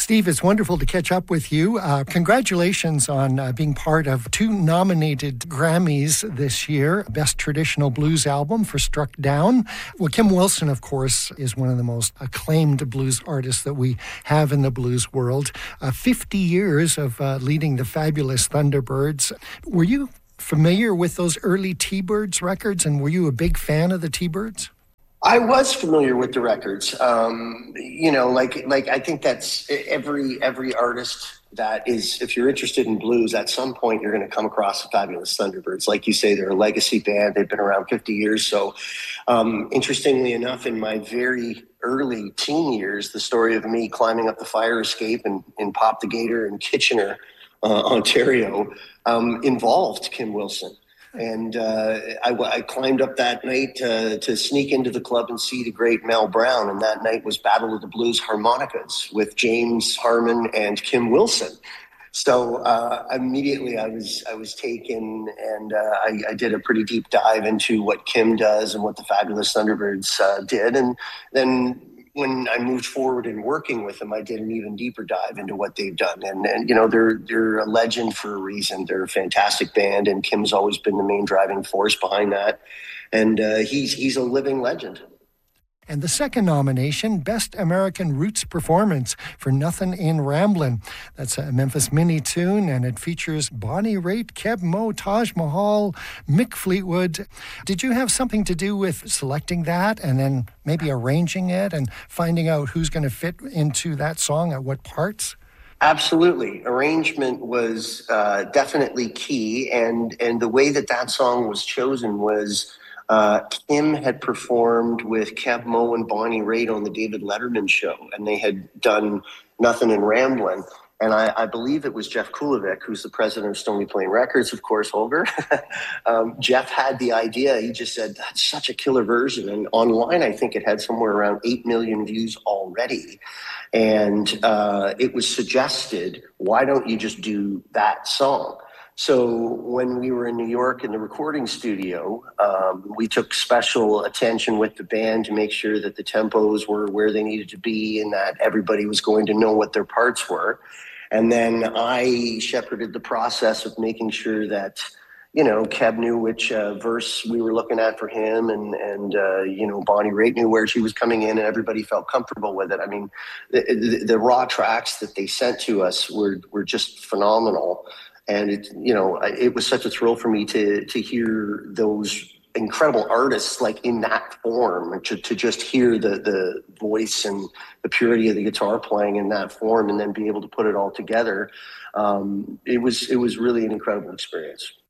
Steve, it's wonderful to catch up with you. Congratulations on being part of 2 nominated Grammys this year. Best Traditional Blues Album for Struck Down. Well, Kim Wilson, of course, is one of the most acclaimed blues artists that we have in the blues world. 50 years of leading the fabulous Thunderbirds. Were you familiar with those early T-Birds records, and were you a big fan of the T-Birds? I was familiar with the records. I think that's every artist that is, if you're interested in blues, at some point you're going to come across the fabulous Thunderbirds. Like you say, they're a legacy band. They've been around 50 years. So interestingly enough, in my very early teen years, the story of me climbing up the fire escape in Pop the Gator in Kitchener, Ontario, involved Kim Wilson. And I climbed up that night to sneak into the club and see the great Mel Brown. And that night was Battle of the Blues Harmonicas with James Harmon and Kim Wilson. So immediately I was taken, and I did a pretty deep dive into what Kim does and what the fabulous Thunderbirds did. And then when I moved forward in working with them, I did an even deeper dive into what they've done. And you know, they're a legend for a reason. They're a fantastic band, and Kim's always been the main driving force behind that. And he's a living legend. And the second nomination, Best American Roots Performance for Nothin' in Ramblin'. That's a Memphis Mini tune, and it features Bonnie Raitt, Keb' Mo', Taj Mahal, Mick Fleetwood. Did you have something to do with selecting that and then maybe arranging it and finding out who's going to fit into that song at what parts? Absolutely. Arrangement was definitely key. And the way that song was chosen was Kim had performed with Keb' Mo' and Bonnie Raitt on the David Letterman show, and they had done Nothin' in Ramblin'. And I believe it was Jeff Kulovic, who's the president of Stony Plain Records, of course, Holger. Jeff had the idea. He just said, that's such a killer version. And online, I think it had somewhere around 8 million views already. And it was suggested, why don't you just do that song? So when we were in New York in the recording studio, we took special attention with the band to make sure that the tempos were where they needed to be and that everybody was going to know what their parts were. And then I shepherded the process of making sure that, you know, Keb knew which verse we were looking at for him, and Bonnie Raitt knew where she was coming in, and everybody felt comfortable with it. I mean, the raw tracks that they sent to us were just phenomenal. And it was such a thrill for me to hear those incredible artists like in that form, to just hear the voice and the purity of the guitar playing in that form, and then be able to put it all together. It was really an incredible experience.